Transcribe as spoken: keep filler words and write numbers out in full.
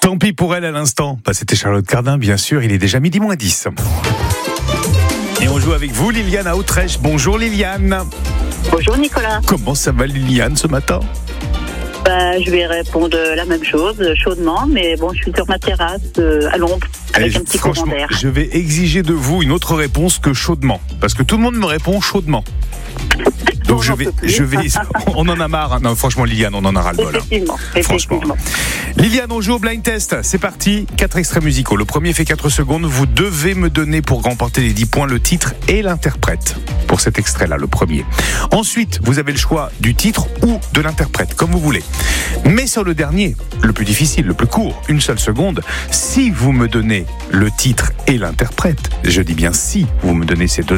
Tant pis pour elle à l'instant. Bah, c'était Charlotte Cardin, bien sûr. Il est déjà midi moins dix. Et on joue avec vous, Liliane à Autrèche. Bonjour Liliane. Bonjour Nicolas. Comment ça va Liliane ce matin ? Bah, je vais répondre la même chose, chaudement, mais bon, je suis sur ma terrasse, euh, à l'ombre, avec Allez, un petit courant franchement, d'air. je vais exiger de vous une autre réponse que chaudement. Parce que tout le monde me répond chaudement. Donc On je en vais, peut plus. je vais, on en a marre. Non, franchement, Liliane, on en a ras le bol. Effectivement, Franchement. effectivement. Liliane, on joue au blind test. C'est parti. Quatre extraits musicaux. Le premier fait quatre secondes. Vous devez me donner pour remporter les dix points le titre et l'interprète pour cet extrait-là, le premier. Ensuite, vous avez le choix du titre ou de l'interprète, comme vous voulez. Mais sur le dernier, le plus difficile, le plus court, une seule seconde, si vous me donnez le titre et l'interprète, je dis bien si vous me donnez ces deux